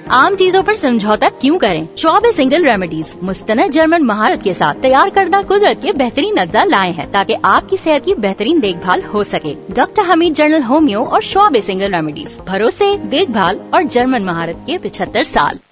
आम चीजों पर समझौता क्यों करें? शॉबे सिंगल रेमेडीज मुस्तनद जर्मन महारत के साथ तैयार करदा कुदरत के बेहतरीन अज्जा लाए हैं ताकि आपकी सेहत की बेहतरीन देखभाल हो सके। डॉक्टर हमीद जनरल होमियो और शॉबे सिंगल रेमेडीज, भरोसे, देखभाल और जर्मन महारत के 75 साल।